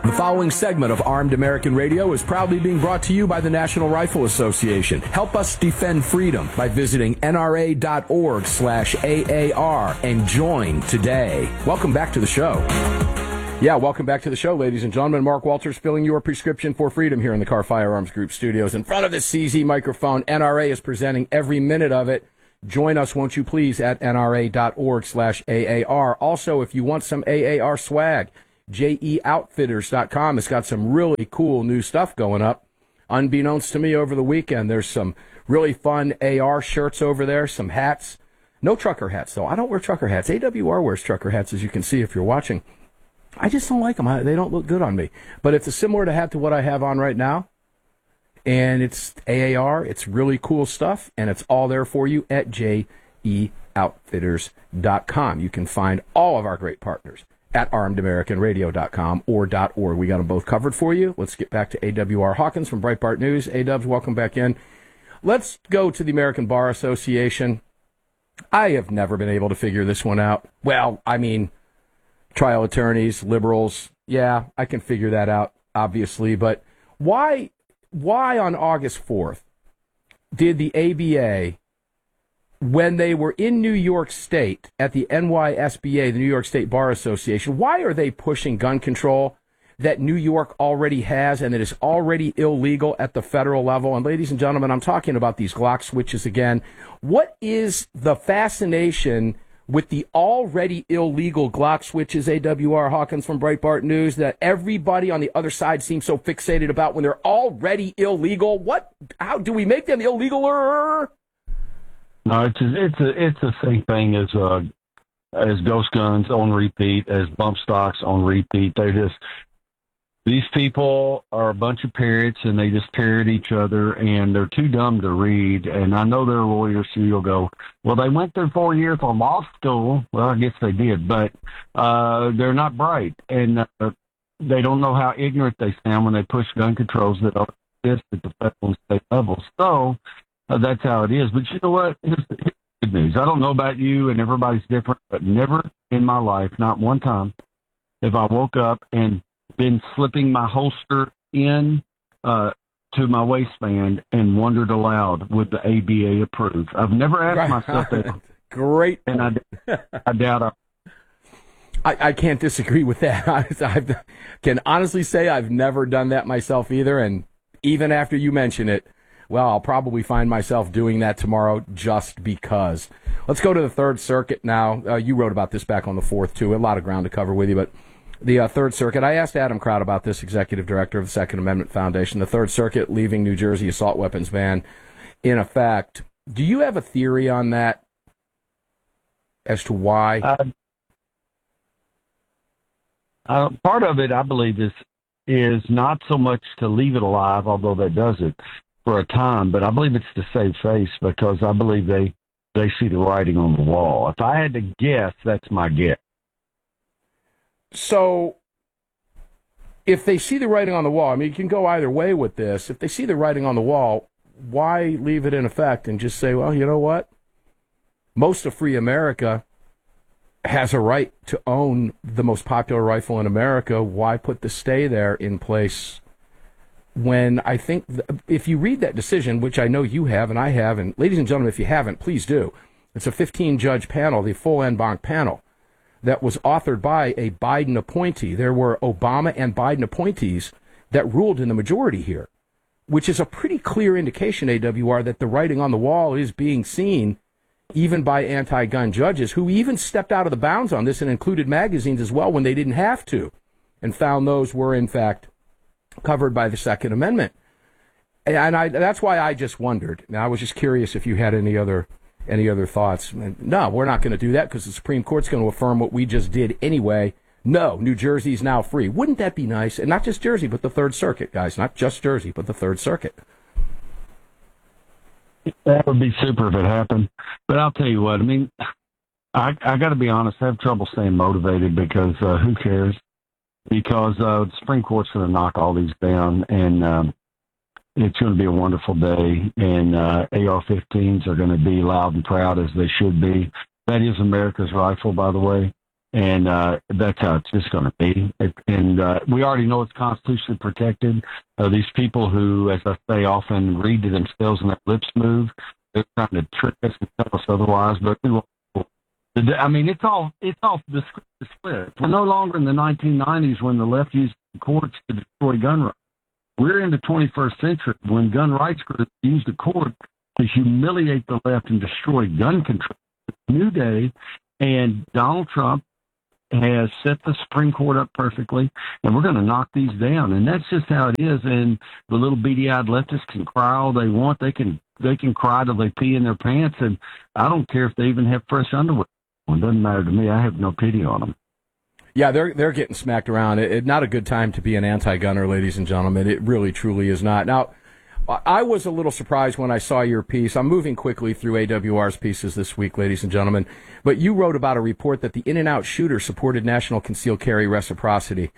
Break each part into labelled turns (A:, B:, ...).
A: The following segment of Armed American Radio is proudly being brought to you by the National Rifle Association. Help us defend freedom by visiting nra.org/AAR and join today. Welcome back to the show. Welcome back to the show, ladies and gentlemen. Mark Walters filling your prescription for freedom here in the Car Firearms Group studios. In front of the CZ microphone, NRA is presenting every minute of it. Join us, won't you please, at nra.org/AAR. Also, if you want some AAR swag, JEOutfitters.com has got some really cool new stuff going up. Unbeknownst to me over the weekend, there's some really fun AR shirts over there, some hats. No trucker hats, though. I don't wear trucker hats. AWR wears trucker hats, as you can see if you're watching. I just don't like them. They don't look good on me. But it's a similar hat to what I have on right now. And it's AAR. It's really cool stuff. And it's all there for you at JEOutfitters.com. You can find all of our great partners at armedamericanradio.com or .org. We got them both covered for you. Let's get back to AWR Hawkins from Breitbart News. A-Dubs, welcome back in. Let's go to the American Bar Association. I have never been able to figure this one out. Well, I mean, trial attorneys, liberals, yeah, I can figure that out, obviously. But why on August 4th did the ABA, when they were in New York State at the NYSBA, the New York State Bar Association, why are they pushing gun control that New York already has and that is already illegal at the federal level? And ladies and gentlemen, I'm talking about these Glock switches again. What is the fascination with the already illegal Glock switches, AWR Hawkins from Breitbart News, that everybody on the other side seems so fixated about when they're already illegal? How do we make them illegaler?
B: No, it's the same thing as ghost guns on repeat, as bump stocks on repeat. These people are a bunch of parrots, and they just parrot each other, and they're too dumb to read. And I know they're lawyers, so you'll go, well, they went through 4 years for law school. Well, I guess they did, but they're not bright, and they don't know how ignorant they sound when they push gun controls that don't exist at the federal and state level. So that's how it is. But you know what? Here's the good news. I don't know about you, and everybody's different, but never in my life, not one time, have I woke up and been slipping my holster in to my waistband and wondered aloud, would the ABA approve? I've never asked myself that.
A: Great.
B: And I doubt
A: I can't disagree with that. I can honestly say I've never done that myself either, and even after you mention it, well, I'll probably find myself doing that tomorrow just because. Let's go to the Third Circuit now. You wrote about this back on the 4th, too. A lot of ground to cover with you, but the Third Circuit, I asked Adam Kraut about this, executive director of the Second Amendment Foundation. The Third Circuit leaving New Jersey assault weapons ban in effect. Do you have a theory on that as to why?
B: Part of it, I believe, is not so much to leave it alive, although that does it for a time, but I believe it's to save face, because I believe they see the writing on the wall. If I had to guess, that's my guess.
A: So if they see the writing on the wall, I mean, you can go either way with this. If they see the writing on the wall, why leave it in effect and just say, well, you know what? Most of free America has a right to own the most popular rifle in America. Why put the stay there in place when I think if you read that decision, which I know you have and I have, and ladies and gentlemen, if you haven't, please do. It's a 15-judge panel, the full en banc panel, that was authored by a Biden appointee. There were Obama and Biden appointees that ruled in the majority here, which is a pretty clear indication, AWR, that the writing on the wall is being seen even by anti-gun judges who even stepped out of the bounds on this and included magazines as well when they didn't have to, and found those were, in fact, covered by the Second Amendment. And that's why I just wondered. Now, I was just curious if you had any other thoughts. And no, we're not going to do that because the Supreme Court's going to affirm what we just did anyway. No, New Jersey's now free. Wouldn't that be nice? And not just Jersey, but the Third Circuit, guys. Not just Jersey, but the Third Circuit.
B: That would be super if it happened. But I'll tell you what, I mean, I got to be honest, I have trouble staying motivated because who cares? Because the Supreme Court's going to knock all these down, and it's going to be a wonderful day, and AR-15s are going to be loud and proud as they should be. That is America's rifle, by the way, And that's how it's just going to be. And we already know it's constitutionally protected. These people who, as I say, often read to themselves and their lips move, they're trying to trick us and tell us otherwise. But we will. I mean, it's all the script is split. We're no longer in the 1990s when the left used the courts to destroy gun rights. We're in the 21st century when gun rights groups use the court to humiliate the left and destroy gun control. It's a new day, and Donald Trump has set the Supreme Court up perfectly, and we're going to knock these down. And that's just how it is. And the little beady-eyed leftists can cry all they want. They can cry till they pee in their pants, and I don't care if they even have fresh underwear. It doesn't matter to me. I have no pity on them.
A: Yeah, they're getting smacked around. Not a good time to be an anti-gunner, ladies and gentlemen. It really, truly is not. Now, I was a little surprised when I saw your piece. I'm moving quickly through AWR's pieces this week, ladies and gentlemen. But you wrote about a report that the In-N-Out shooter supported national concealed carry reciprocity.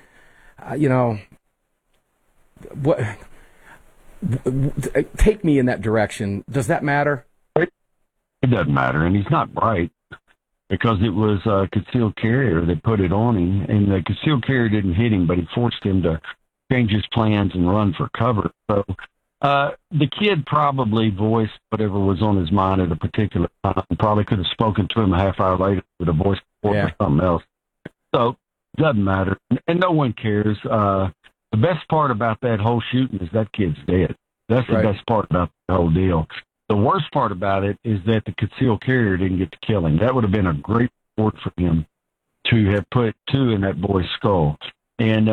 A: Take me in that direction. Does that matter?
B: It doesn't matter, and he's not right. Because it was a concealed carrier that put it on him, and the concealed carrier didn't hit him, but he forced him to change his plans and run for cover. So the kid probably voiced whatever was on his mind at a particular time. Probably could have spoken to him a half hour later with a voice or something else. So it doesn't matter, and no one cares. The best part about that whole shooting is that kid's dead. That's the best part about the whole deal. The worst part about it is that the concealed carrier didn't get to kill him. That would have been a great sport for him to have put 2 in that boy's skull. And,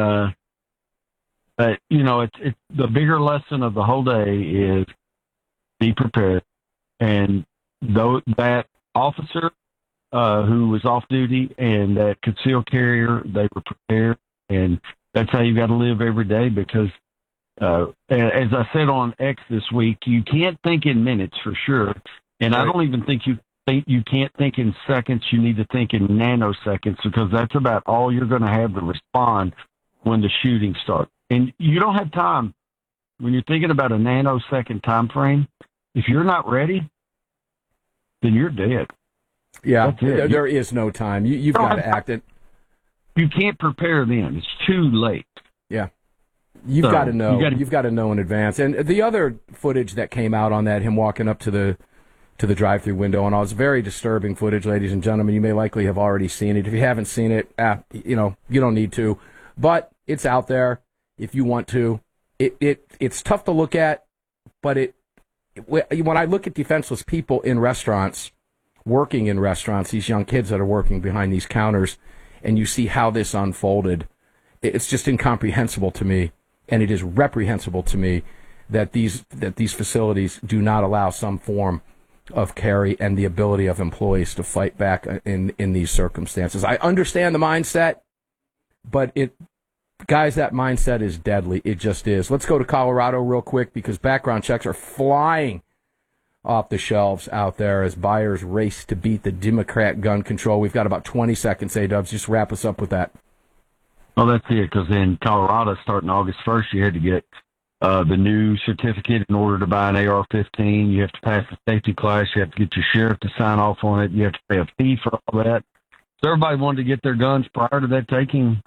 B: it's the bigger lesson of the whole day is be prepared. And that officer who was off duty and that concealed carrier, they were prepared. And that's how you got to live every day because as I said on X this week, you can't think in minutes for sure, and I don't even think you can't think in seconds. You need to think in nanoseconds because that's about all you're going to have to respond when the shooting starts. And you don't have time when you're thinking about a nanosecond time frame. If you're not ready, then you're dead.
A: Yeah, there is no time. You've got to act it.
B: You can't prepare then. It's too late.
A: Yeah. You've got to know. You've got to know in advance. And the other footage that came out on that, him walking up to the drive-through window, and all, it's very disturbing footage, ladies and gentlemen. You may likely have already seen it. If you haven't seen it, you don't need to, but it's out there if you want to. It's tough to look at, but when I look at defenseless people in restaurants, working in restaurants, these young kids that are working behind these counters, and you see how this unfolded, it's just incomprehensible to me. And it is reprehensible to me that these facilities do not allow some form of carry and the ability of employees to fight back in these circumstances. I understand the mindset, but guys, that mindset is deadly. It just is. Let's go to Colorado real quick because background checks are flying off the shelves out there as buyers race to beat the Democrat gun control. We've got about 20 seconds, A-Dubs. Just wrap us up with that.
B: Well, that's it, because in Colorado, starting August 1st, you had to get the new certificate in order to buy an AR-15. You have to pass the safety class. You have to get your sheriff to sign off on it. You have to pay a fee for all that. So everybody wanted to get their guns prior to that taking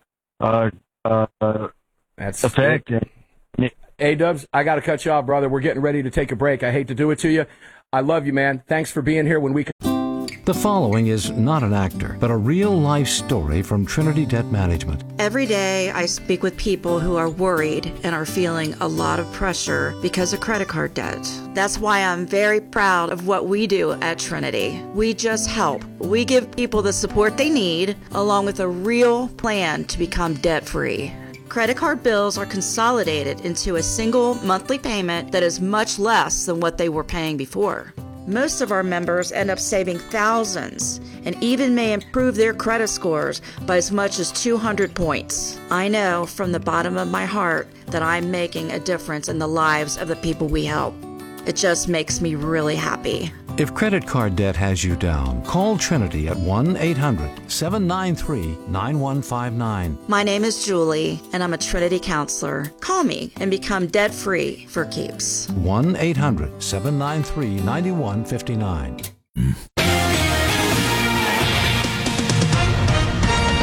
A: that's
B: effect.
A: A-Dubs, I got to cut you off, brother. We're getting ready to take a break. I hate to do it to you. I love you, man. Thanks for being here when we...
C: The following is not an actor, but a real-life story from Trinity Debt Management.
D: Every day I speak with people who are worried and are feeling a lot of pressure because of credit card debt. That's why I'm very proud of what we do at Trinity. We just help. We give people the support they need, along with a real plan to become debt-free. Credit card bills are consolidated into a single monthly payment that is much less than what they were paying before. Most of our members end up saving thousands and even may improve their credit scores by as much as 200 points. I know from the bottom of my heart that I'm making a difference in the lives of the people we help. It just makes me really happy.
C: If credit card debt has you down, call Trinity at 1-800-793-9159.
D: My name is Julie, and I'm a Trinity counselor. Call me and become debt-free for keeps.
C: 1-800-793-9159.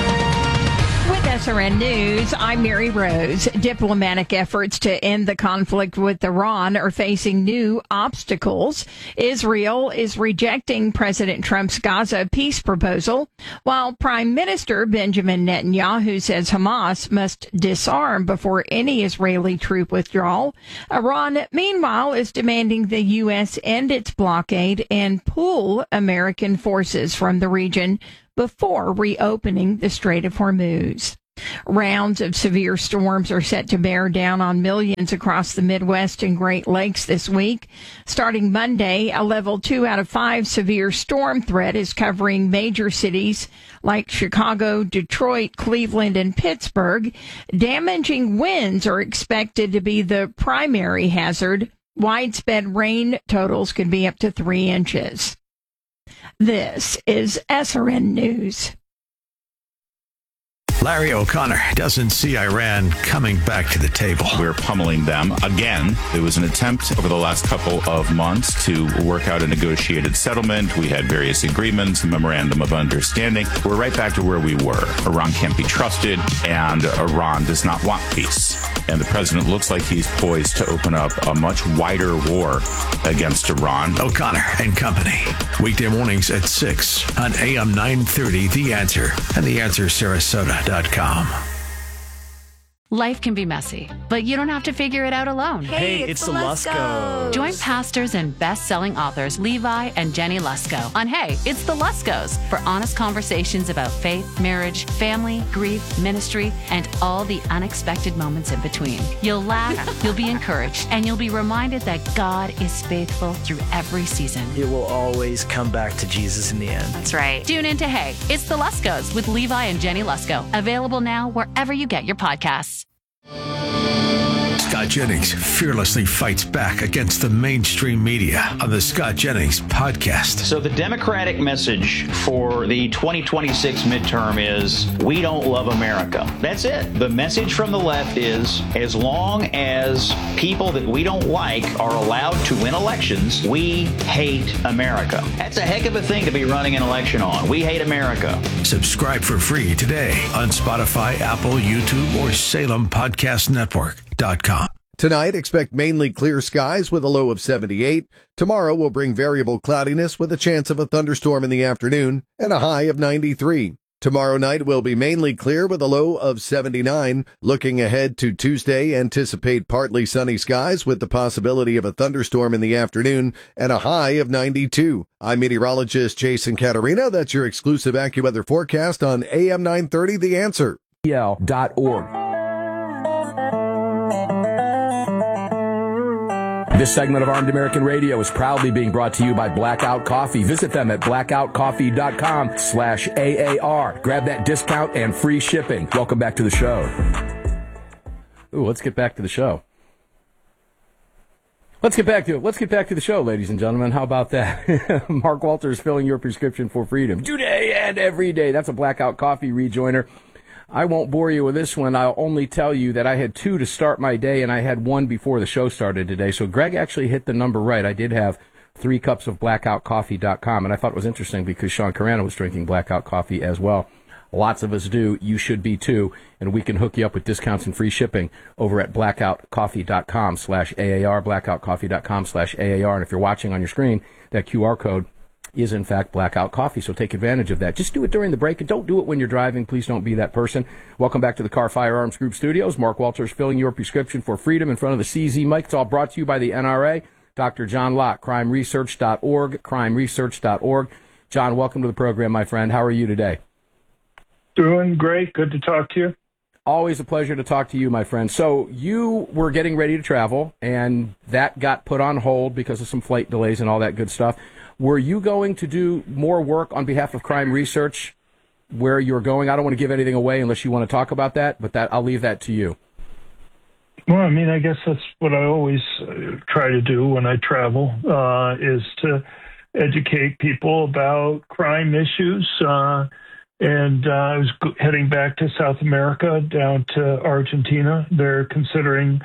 E: SRN News, I'm Mary Rose. Diplomatic efforts to end the conflict with Iran are facing new obstacles. Israel is rejecting President Trump's Gaza peace proposal, while Prime Minister Benjamin Netanyahu says Hamas must disarm before any Israeli troop withdrawal. Iran, meanwhile, is demanding the U.S. end its blockade and pull American forces from the region before reopening the Strait of Hormuz. Rounds of severe storms are set to bear down on millions across the Midwest and Great Lakes this week. Starting Monday, a level 2 out of 5 severe storm threat is covering major cities like Chicago, Detroit, Cleveland, and Pittsburgh. Damaging winds are expected to be the primary hazard. Widespread rain totals could be up to 3 inches. This is SRN News.
F: Larry O'Connor doesn't see Iran coming back to the table.
G: We're pummeling them again. It was an attempt over the last couple of months to work out a negotiated settlement. We had various agreements, a memorandum of understanding. We're right back to where we were. Iran can't be trusted, and Iran does not want peace. And the president looks like he's poised to open up a much wider war against Iran.
F: O'Connor and Company. Weekday mornings at 6 on AM 930, The Answer, and TheAnswerSarasota.com.
H: Life can be messy, but you don't have to figure it out alone.
I: Hey, it's the Luskos.
H: Join pastors and best-selling authors Levi and Jenny Lusko on Hey, It's the Luskos for honest conversations about faith, marriage, family, grief, ministry, and all the unexpected moments in between. You'll laugh, you'll be encouraged, and you'll be reminded that God is faithful through every season.
I: It will always come back to Jesus in the end.
H: That's right. Tune in to Hey, It's the Luskos with Levi and Jenny Lusko. Available now wherever you get your podcasts.
F: Scott Jennings fearlessly fights back against the mainstream media on the Scott Jennings podcast.
J: So the Democratic message for the 2026 midterm is, we don't love America. That's it. The message from the left is, as long as people that we don't like are allowed to win elections, we hate America. That's a heck of a thing to be running an election on. We hate America.
F: Subscribe for free today on Spotify, Apple, YouTube, or SalemPodcastNetwork.com.
K: Tonight, expect mainly clear skies with a low of 78. Tomorrow will bring variable cloudiness with a chance of a thunderstorm in the afternoon and a high of 93. Tomorrow night will be mainly clear with a low of 79. Looking ahead to Tuesday, anticipate partly sunny skies with the possibility of a thunderstorm in the afternoon and a high of 92. I'm meteorologist Jason Caterina. That's your exclusive AccuWeather forecast on AM 930 The Answer.
A: .org. This segment of Armed American Radio is proudly being brought to you by Blackout Coffee. Visit them at blackoutcoffee.com/AAR. Grab that discount and free shipping. Welcome back to the show. Ooh, let's get back to the show. Let's get back to the show, ladies and gentlemen. How about that? Mark Walters filling your prescription for freedom today and every day. That's a Blackout Coffee rejoiner. I won't bore you with this one. I'll only tell you that I had 2 to start my day, and I had 1 before the show started today. So Greg actually hit the number right. I did have 3 cups of blackoutcoffee.com, and I thought it was interesting because Sean Carano was drinking Blackout Coffee as well. Lots of us do. You should be too. And we can hook you up with discounts and free shipping over at blackoutcoffee.com/AAR, blackoutcoffee.com/AAR. And if you're watching on your screen, that QR code is in fact Blackout Coffee, so take advantage of that. Just do it during the break, and don't do it when you're driving. Please don't be that person. Welcome back to the Car Firearms Group Studios. Mark Walters filling your prescription for freedom in front of the CZ mic. It's all brought to you by the NRA. Dr. John Lott, crimeresearch.org, crimeresearch.org. John, welcome to the program, my friend. How are you today?
L: Doing great. Good to talk to you.
A: Always a pleasure to talk to you, my friend. So you were getting ready to travel, and that got put on hold because of some flight delays and all that good stuff. Were you going to do more work on behalf of Crime Research where you're going? I don't want to give anything away unless you want to talk about that, but I'll leave that to you.
L: Well, I mean, I guess that's what I always try to do when I travel, is to educate people about crime issues. And I was heading back to South America, down to Argentina. They're considering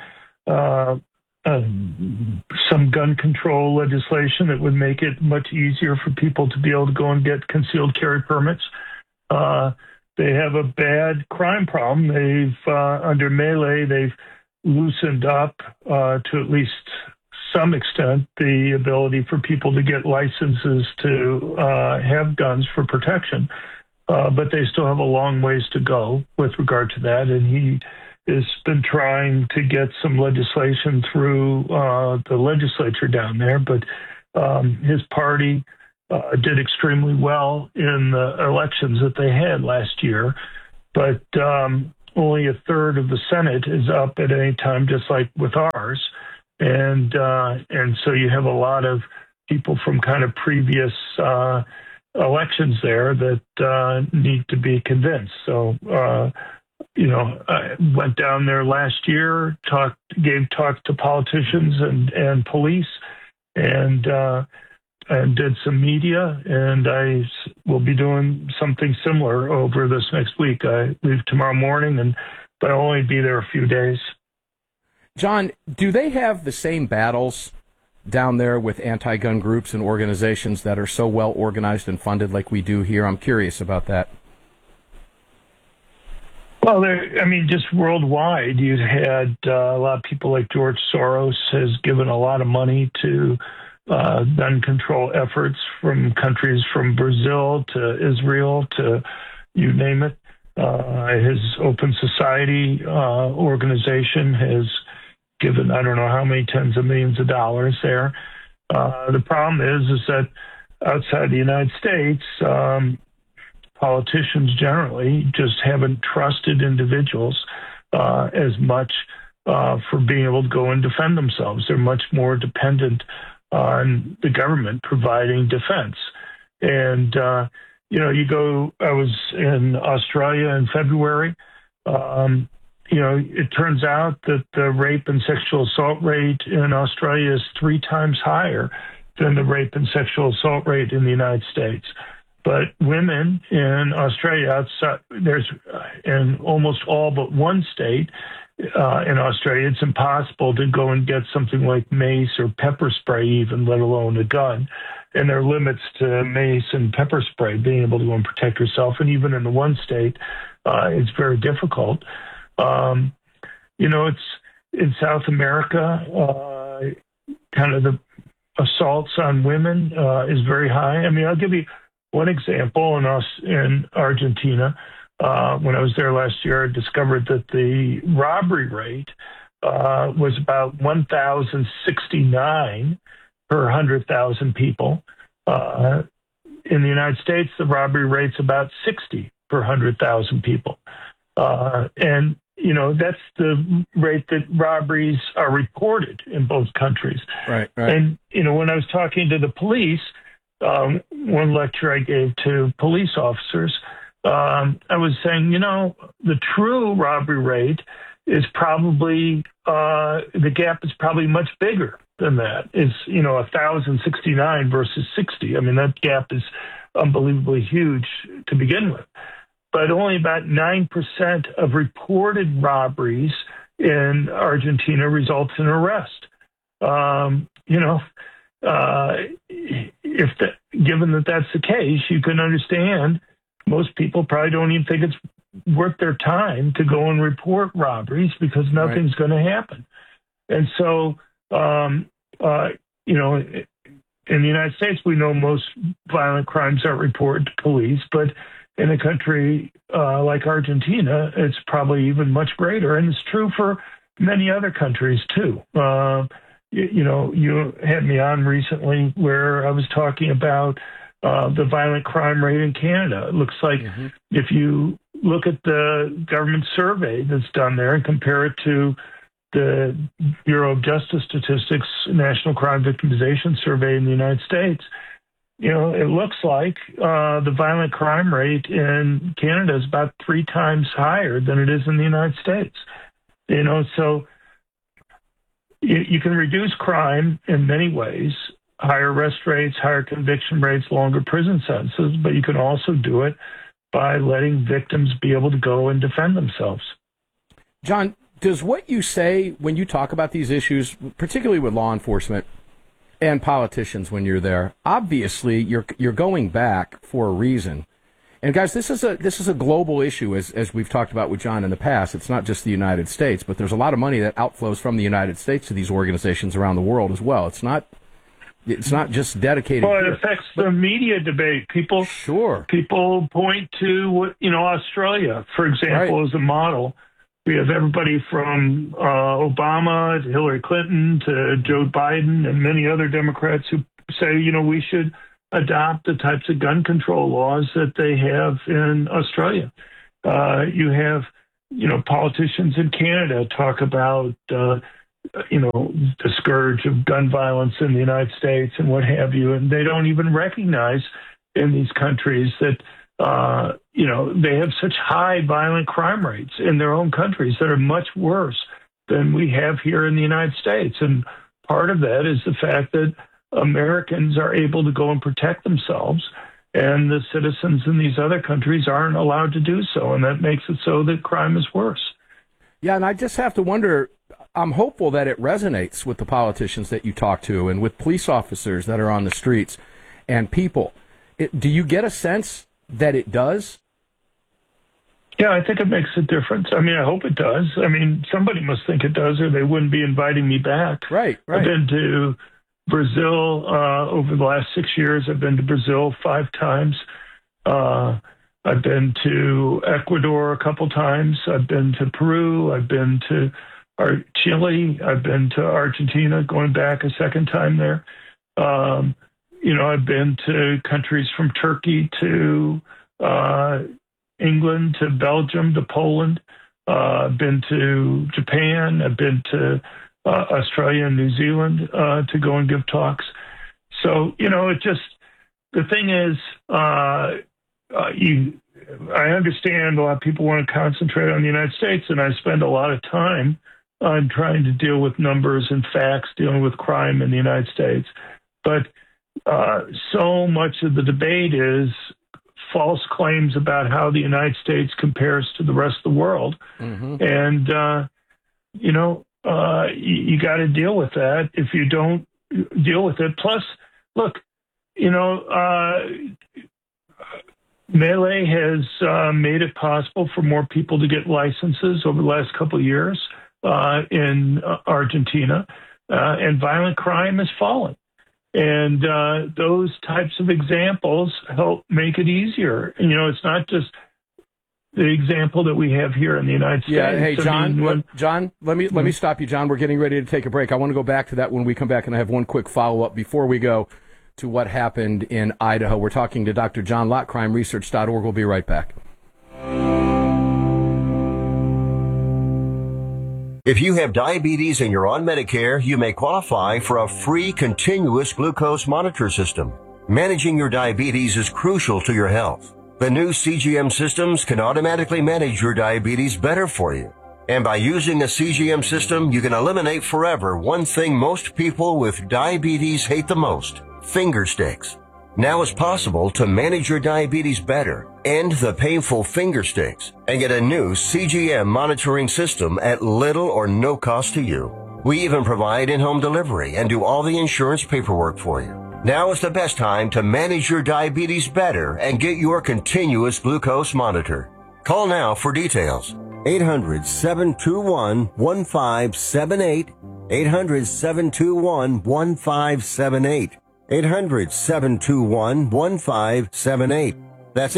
L: some gun control legislation that would make it much easier for people to be able to go and get concealed carry permits. they have a bad crime problem. They've under Melee, they've loosened up to at least some extent the ability for people to get licenses to have guns for protection. But they still have a long ways to go with regard to that. And he has been trying to get some legislation through the legislature down there. But his party did extremely well in the elections that they had last year. But only a third of the Senate is up at any time, just like with ours. And so you have a lot of people from kind of previous elections there that need to be convinced. So, I went down there last year, gave talks to politicians and police, and did some media, and I will be doing something similar over this next week. I leave tomorrow morning, but I'll only be there a few days.
A: John, do they have the same battles down there with anti-gun groups and organizations that are so well organized and funded like we do here? I'm curious about that.
L: Well, just worldwide, you had a lot of people like George Soros has given a lot of money to gun control efforts from countries from Brazil to Israel to you name it. His Open Society organization has given I don't know how many tens of millions of dollars there. The problem is that outside the United States, politicians generally just haven't trusted individuals as much for being able to go and defend themselves. They're much more dependent on the government providing defense. And, I was in Australia in February. It turns out that the rape and sexual assault rate in Australia is 3 times higher than the rape and sexual assault rate in the United States. But women in Australia, there's in almost all but one state in Australia, it's impossible to go and get something like mace or pepper spray even, let alone a gun. And there are limits to mace and pepper spray, being able to go and protect yourself. And even in the one state, it's very difficult. It's in South America, kind of the assaults on women is very high. I'll give you one example. In Argentina, when I was there last year, I discovered that the robbery rate was about 1,069 per 100,000 people. In the United States, the robbery rate's about 60 per 100,000 people. And that's the rate that robberies are reported in both countries.
A: Right.
L: And, when I was talking to the police, one lecture I gave to police officers, I was saying, the true robbery rate is probably, the gap is probably much bigger than that. It's, 1,069 versus 60. That gap is unbelievably huge to begin with. But only about 9% of reported robberies in Argentina results in arrest. Given that that's the case, you can understand most people probably don't even think it's worth their time to go and report robberies because nothing's going to happen. And so, in the United States, we know most violent crimes aren't reported to police, but in a country like Argentina, it's probably even much greater. And it's true for many other countries, too. You had me on recently where I was talking about the violent crime rate in Canada. It looks like if you look at the government survey that's done there and compare it to the Bureau of Justice Statistics National Crime Victimization Survey in the United States, it looks like the violent crime rate in Canada is about 3 times higher than it is in the United States. So you can reduce crime in many ways, higher arrest rates, higher conviction rates, longer prison sentences, but you can also do it by letting victims be able to go and defend themselves.
A: John, does what you say when you talk about these issues, particularly with law enforcement and politicians when you're there, obviously you're going back for a reason. And guys, this is a global issue, as we've talked about with John in the past. It's not just the United States, but there's a lot of money that outflows from the United States to these organizations around the world as well. It's not just dedicated.
L: Well, it affects the media debate. People point to Australia, for example, as a model. We have everybody from Obama to Hillary Clinton to Joe Biden and many other Democrats who say, we should adopt the types of gun control laws that they have in Australia. You have, politicians in Canada talk about, the scourge of gun violence in the United States and what have you, and they don't even recognize in these countries that, they have such high violent crime rates in their own countries that are much worse than we have here in the United States. And part of that is the fact that Americans are able to go and protect themselves, and the citizens in these other countries aren't allowed to do so, and that makes it so that crime is worse.
A: Yeah, and I just have to wonder, I'm hopeful that it resonates with the politicians that you talk to and with police officers that are on the streets and people. Do you get a sense that it does?
L: Yeah, I think it makes a difference. I mean, I hope it does. I mean, somebody must think it does, or they wouldn't be inviting me back.
A: Right.
L: I've been to Brazil over the last 6 years. I've been to Brazil 5 times. I've been to Ecuador a couple times. I've been to Peru. I've been to Chile. I've been to Argentina, going back a second time there. I've been to countries from Turkey to England to Belgium to Poland. I've been to Japan. I've been to Australia and New Zealand to go and give talks. So, the thing is, I understand a lot of people want to concentrate on the United States, and I spend a lot of time on trying to deal with numbers and facts, dealing with crime in the United States. But so much of the debate is false claims about how the United States compares to the rest of the world. Mm-hmm. And, you got to deal with that if you don't deal with it. Plus, look, Melee has made it possible for more people to get licenses over the last couple of years in Argentina, and violent crime has fallen. And those types of examples help make it easier. It's not just the example that we have here in the United States.
A: Yeah, hey, John, let me stop you, John. We're getting ready to take a break. I want to go back to that when we come back, and I have one quick follow-up before we go to what happened in Idaho. We're talking to Dr. John Lott, crimeresearch.org. We'll be right back.
M: If you have diabetes and you're on Medicare, you may qualify for a free continuous glucose monitor system. Managing your diabetes is crucial to your health. The new CGM systems can automatically manage your diabetes better for you. And by using a CGM system, you can eliminate forever one thing most people with diabetes hate the most: finger sticks. Now it's possible to manage your diabetes better, end the painful finger sticks, and get a new CGM monitoring system at little or no cost to you. We even provide in-home delivery and do all the insurance paperwork for you. Now is the best time to manage your diabetes better and get your continuous glucose monitor. Call now for details. 800-721-1578. 800-721-1578. 800-721-1578. That's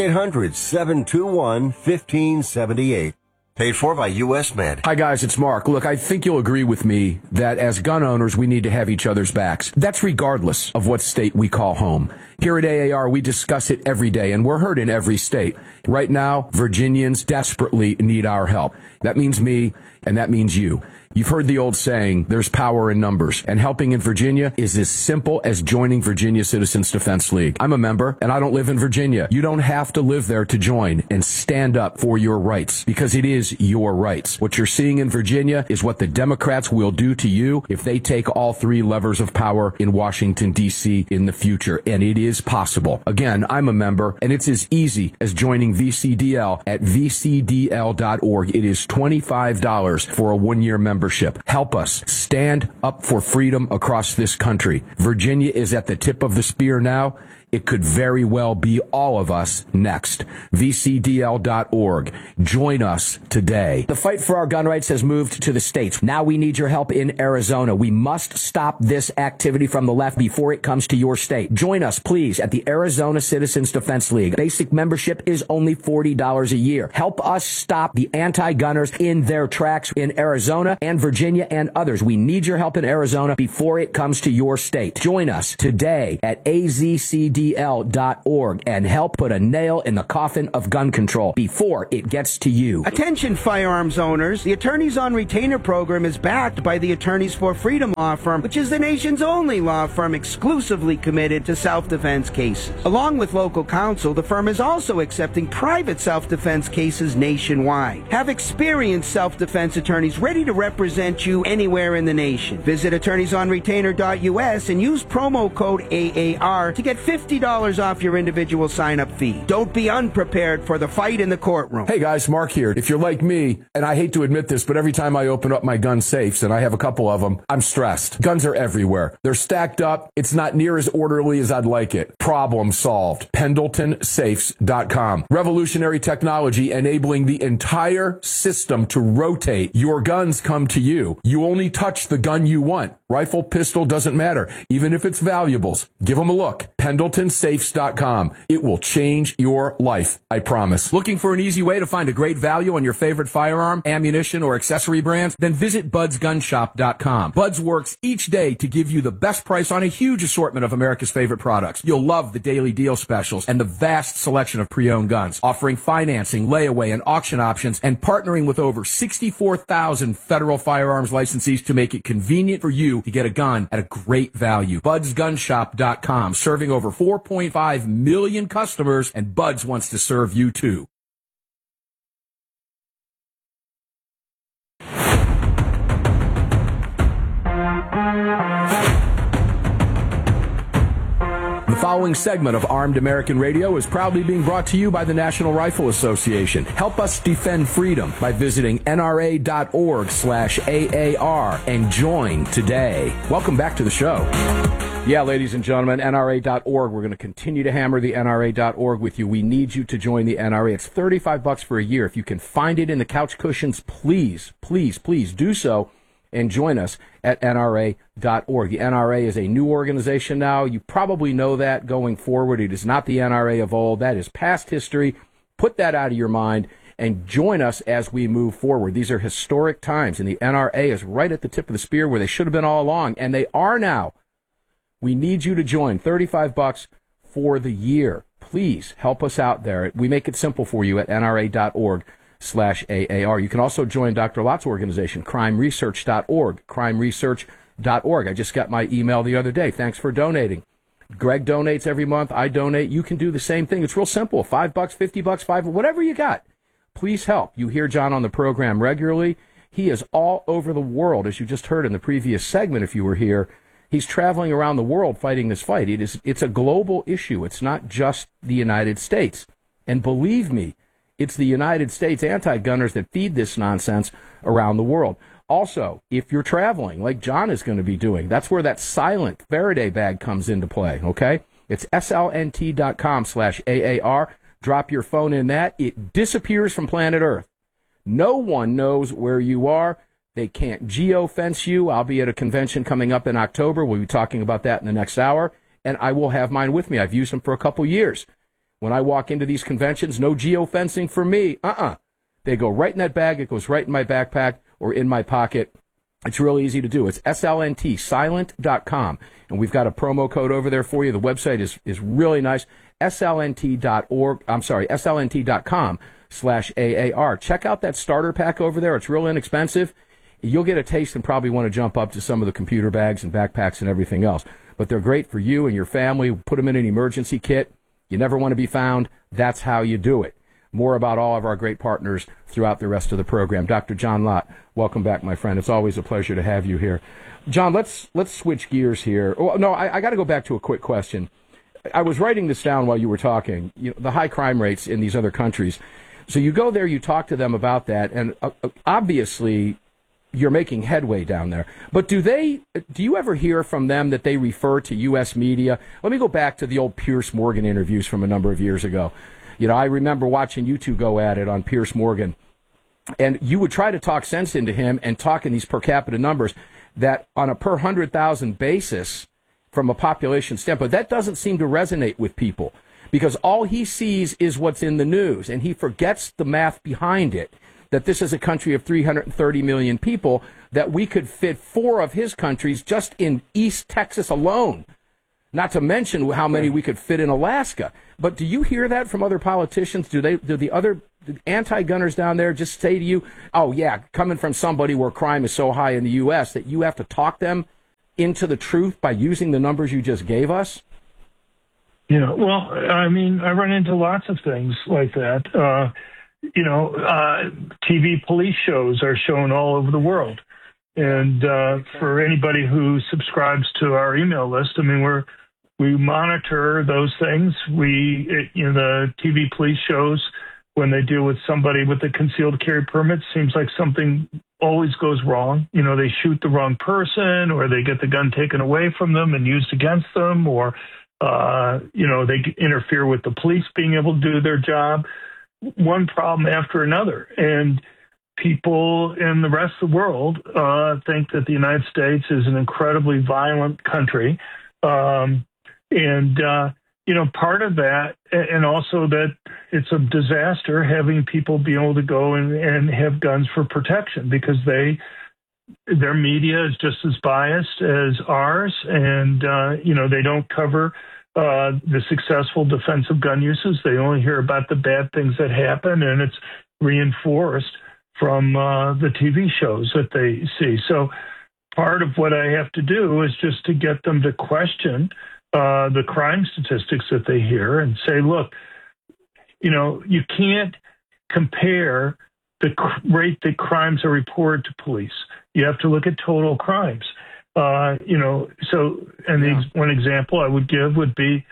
M: 800-721-1578. Paid for by U.S. Med.
A: Hi, guys, it's Mark. Look, I think you'll agree with me that as gun owners, we need to have each other's backs. That's regardless of what state we call home. Here at AAR, we discuss it every day, and we're heard in every state. Right now, Virginians desperately need our help. That means me, and that means you. You've heard the old saying, there's power in numbers, and helping in Virginia is as simple as joining Virginia Citizens Defense League. I'm a member, and I don't live in Virginia. You don't have to live there to join and stand up for your rights, because it is your rights. What you're seeing in Virginia is what the Democrats will do to you if they take all 3 levers of power in Washington, D.C. in the future, and it is possible. Again, I'm a member, and it's as easy as joining VCDL at vcdl.org. It is $25 for a 1-year membership. Help us stand up for freedom across this country. Virginia is at the tip of the spear now. it could very well be all of us next. VCDL.org. Join us today. The fight for our gun rights has moved to the states. Now we need your help in Arizona. We must stop this activity from the left before it comes to your state. Join us, please, at the Arizona Citizens Defense League. Basic membership is only $40 a year. Help us stop the anti-gunners in their tracks in Arizona and Virginia and others. We need your help in Arizona before it comes to your state. Join us today at azcdl.org and help put a nail in the coffin of gun control before it gets to you.
N: Attention firearms owners. The Attorneys on Retainer program is backed by the Attorneys for Freedom law firm, which is the nation's only law firm exclusively committed to self-defense cases. Along with local counsel, the firm is also accepting private self-defense cases nationwide. Have experienced self-defense attorneys ready to represent you anywhere in the nation. Visit attorneysonretainer.us and use promo code AAR to get $50 off your individual sign-up fee. Don't be unprepared for the fight in the courtroom.
A: Hey guys, Mark here. If you're like me, and I hate to admit this, but every time I open up my gun safes, and I have a couple of them, I'm stressed. Guns are everywhere. They're stacked up. It's not near as orderly as I'd like it. Problem solved. PendletonSafes.com. Revolutionary technology enabling the entire system to rotate. Your guns come to you. You only touch the gun you want. Rifle, pistol, doesn't matter. Even if it's valuables. Give them a look. PendletonSafes.com. It will change your life. I promise. Looking for an easy way to find a great value on your favorite firearm, ammunition, or accessory brands? Then visit BudsGunShop.com. Buds works each day to give you the best price on a huge assortment of America's favorite products. You'll love the daily deal specials and the vast selection of pre-owned guns, offering financing, layaway, and auction options, and partnering with over 64,000 federal firearms licensees to make it convenient for you to get a gun at a great value. BudsGunShop.com, serving over 4.5 million customers, and Buds wants to serve you too. The following segment of Armed American Radio is proudly being brought to you by the National Rifle Association. Help us defend freedom by visiting nra.org/AAR and join today. Welcome back to the show. Yeah, ladies and gentlemen, NRA.org. We're going to continue to hammer the NRA.org with you. We need you to join the NRA. It's $35 for a year. If you can find it in the couch cushions, please, please, please do so and join us at NRA.org. The NRA is a new organization now. You probably know that going forward. It is not the NRA of old. That is past history. Put that out of your mind and join us as we move forward. These are historic times, and the NRA is right at the tip of the spear where they should have been all along, and they are now. We need you to join. $35 for the year. Please help us out there. We make it simple for you at NRA.org/AAR. You can also join Dr. Lott's organization, crimeresearch.org, crimeresearch.org. I just got my email the other day. Thanks for donating. Greg donates every month. I donate. You can do the same thing. It's real simple. $5, $50, $5, whatever you got. Please help. You hear John on the program regularly. He is all over the world, as you just heard in the previous segment if you were here. He's traveling around the world fighting this fight. It's a global issue. It's not just the United States. And believe me, it's the United States anti-gunners that feed this nonsense around the world. Also, if you're traveling, like John is going to be doing, that's where that silent Faraday bag comes into play, okay? It's slnt.com/AAR. Drop your phone in that. It disappears from planet Earth. No one knows where you are. They can't geofence you. I'll be at a convention coming up in October. We'll be talking about that in the next hour, and I will have mine with me. I've used them for a couple years. When I walk into these conventions, no geofencing for me. They go right in that bag. It goes right in my backpack or in my pocket. It's really easy to do. It's slntsilent.com, and we've got a promo code over there for you. The website is really nice. slnt.com/AAR. Check out that starter pack over there. It's real inexpensive. You'll get a taste and probably want to jump up to some of the computer bags and backpacks and everything else. But they're great for you and your family. Put them in an emergency kit. You never want to be found. That's how you do it. More about all of our great partners throughout the rest of the program. Dr. John Lott, welcome back, my friend. It's always a pleasure to have you here. John, let's switch gears here. Oh, no, I got to go back to a quick question. I was writing this down while you were talking, the high crime rates in these other countries. So you go there, you talk to them about that, and obviously you're making headway down there. But do you ever hear from them that they refer to U.S. media? Let me go back to the old Piers Morgan interviews from a number of years ago. I remember watching you two go at it on Piers Morgan, and you would try to talk sense into him and talk in these per capita numbers that on a per 100,000 basis from a population standpoint, that doesn't seem to resonate with people because all he sees is what's in the news, and he forgets the math behind it. That this is a country of 330 million people, that we could fit 4 of his countries just in East Texas alone, not to mention how many we could fit in Alaska. But do you hear that from other politicians? Do the other anti-gunners down there just say to you, oh, yeah, coming from somebody where crime is so high in the U.S. that you have to talk them into the truth by using the numbers you just gave us?
L: Yeah, well, I mean, I run into lots of things like that. TV police shows are shown all over the world. And for anybody who subscribes to our email list, I mean, we monitor those things. The TV police shows, when they deal with somebody with a concealed carry permit, seems like something always goes wrong. They shoot the wrong person, or they get the gun taken away from them and used against them, or, they interfere with the police being able to do their job. One problem after another. And people in the rest of the world think that the United States is an incredibly violent country. Part of that, and also that it's a disaster having people be able to go and have guns for protection, because their media is just as biased as ours, and they don't cover the successful defensive gun uses. They only hear about the bad things that happen, and it's reinforced from the TV shows that they see. So part of what I have to do is just to get them to question the crime statistics that they hear and say, look, you can't compare the rate that crimes are reported to police. You have to look at total crimes. One example I would give would be,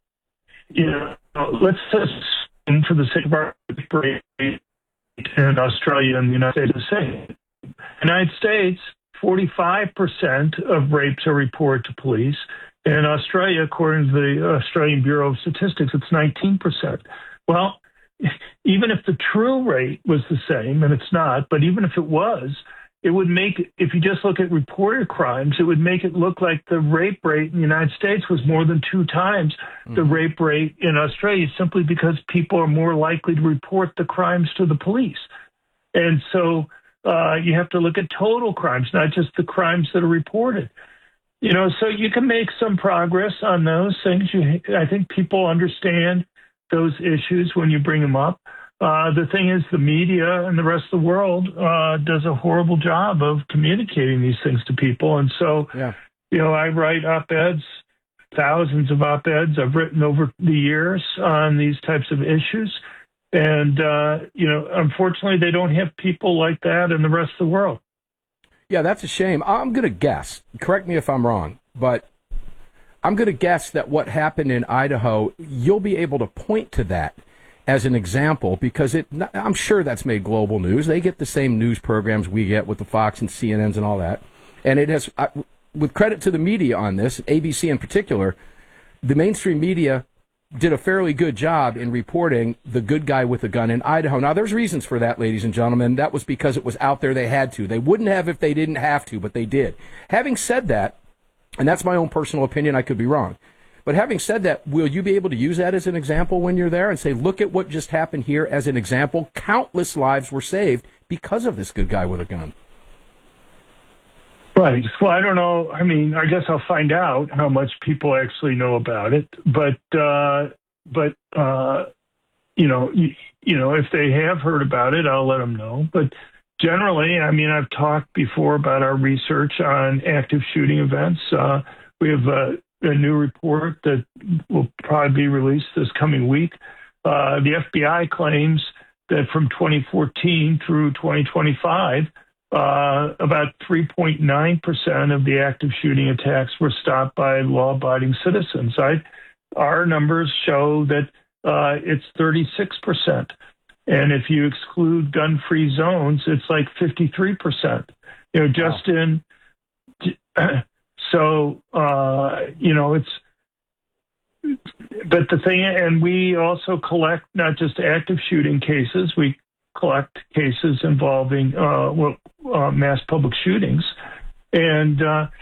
L: let's just, for the sake of our rate in Australia and the United States, the same. United States, 45% of rapes are reported to police. In Australia, according to the Australian Bureau of Statistics, it's 19%. Well, even if the true rate was the same, and it's not, but even if it was, it would make, if you just look at reported crimes, it would make it look like the rape rate in the United States was more than 2 times the rape rate in Australia, simply because people are more likely to report the crimes to the police. And so you have to look at total crimes, not just the crimes that are reported. So you can make some progress on those things. I think people understand those issues when you bring them up. The thing is, the media and the rest of the world does a horrible job of communicating these things to people. And so, I write op-eds, thousands of op-eds I've written over the years on these types of issues. And, unfortunately, they don't have people like that in the rest of the world.
A: Yeah, that's a shame. I'm going to guess, correct me if I'm wrong, but I'm going to guess that what happened in Idaho, you'll be able to point to that as an example, because I'm sure that's made global news. They get the same news programs we get with the Fox and CNNs and all that. And it has, with credit to the media on this, ABC in particular, the mainstream media did a fairly good job in reporting the good guy with a gun in Idaho. Now, there's reasons for that, ladies and gentlemen. That was because it was out there. They had to. They wouldn't have if they didn't have to, but they did. Having said that, and that's my own personal opinion, I could be wrong, but having said that, will you be able to use that as an example when you're there and say, look at what just happened here as an example? Countless lives were saved because of this good guy with a gun.
L: Right. Well, I don't know. I mean, I guess I'll find out how much people actually know about it. But if they have heard about it, I'll let them know. But generally, I mean, I've talked before about our research on active shooting events. We have a new report that will probably be released this coming week. The FBI claims that from 2014 through 2025, about 3.9% of the active shooting attacks were stopped by law-abiding citizens. Our numbers show that it's 36%. And if you exclude gun-free zones, it's like 53%. Justin. So, it's, but the thing, and we also collect not just active shooting cases, we collect cases involving mass public shootings. And,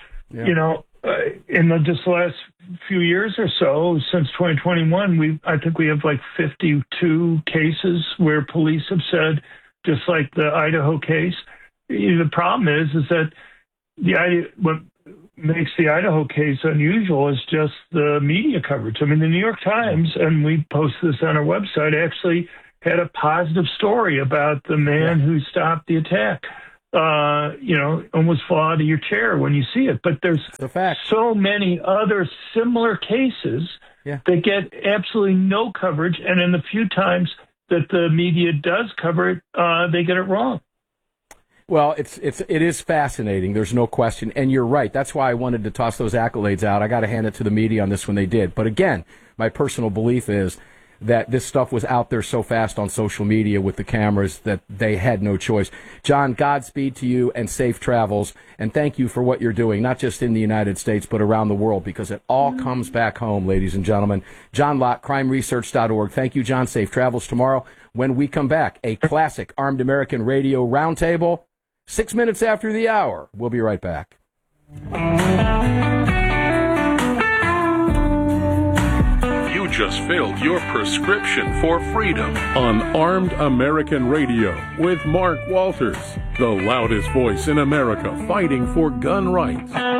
L: in just the last few years or so, since 2021, I think we have like 52 cases where police have said, just like the Idaho case. The problem is that what makes the Idaho case unusual is just the media coverage. I mean, the New York Times, and we post this on our website, actually had a positive story about the man who stopped the attack. Almost fall out of your chair when you see it. But there's so many other similar cases that get absolutely no coverage, and in the few times that the media does cover it, they get it wrong.
A: Well, it is fascinating. There's no question, and you're right. That's why I wanted to toss those accolades out. I got to hand it to the media on this when they did. But again, my personal belief is that this stuff was out there so fast on social media with the cameras that they had no choice. John, Godspeed to you and safe travels, and thank you for what you're doing, not just in the United States, but around the world, because it all comes back home, ladies and gentlemen. John Lott, crimeresearch.org. Thank you, John. Safe travels tomorrow. When we come back, a classic Armed American Radio Roundtable, 6 minutes after the hour. We'll be right back.
O: You just filled your prescription for freedom on Armed American Radio with Mark Walters, the loudest voice in America fighting for gun rights.